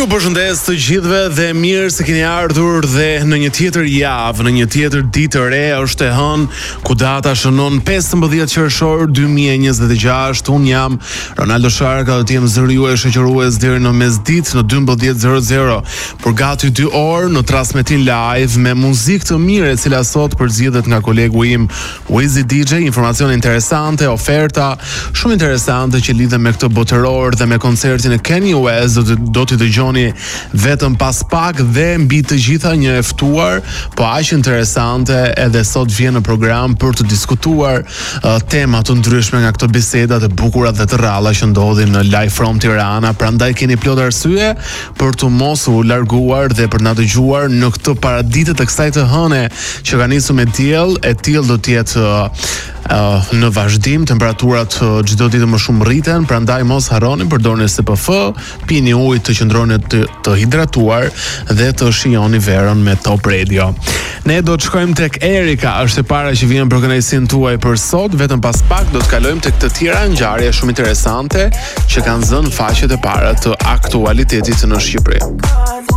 Ju përshëndes të gjithëve dhe mirë se keni ardhur dhe në një tjetër javë, në një tjetër ditë e re, është e hënë ku data shënon 15 qershor 2026. Unë jam Ronaldo Sharka dhe t'jem zëri juaj shoqërues deri në mesditë në 12:00 për gati 2 orë në transmetim live me muzikë të mirë, e cila sot përzgjedhet nga kolegu im Wizy DJ, informacione interesante, oferta shumë interesante që lidhen me këtë botëror dhe me koncertin e Kanye West. Do t'i dëgjoni vetëm pas pak dhe mbi të gjitha një e ftuar, po aq interesante, edhe sot vjen në program për të diskutuar tema të ndryshme nga këto biseda të bukura dhe të rralla që ndodhin në Live from Tirana. Prandaj keni plot arsye për të mos u larguar dhe për na dëgjuar në këtë paraditë të kësaj të hëne që ka nisur me diell. E tillë do të jetë në vazhdim, temperaturat çdo ditë më shumë rriten, prandaj mos harroni përdorni SPF, pini ujë, të qëndroni të hidratuar dhe të shijoni verën me Top Radio. Ne do të shkojmë tek Erika, është e para që vjen për kënaqësinë tuaj për sot. Vetëm pas pak do të kalojmë tek të tjera ngjarje shumë interesante që kanë zënë faqet e para të aktualitetit në Shqipëri.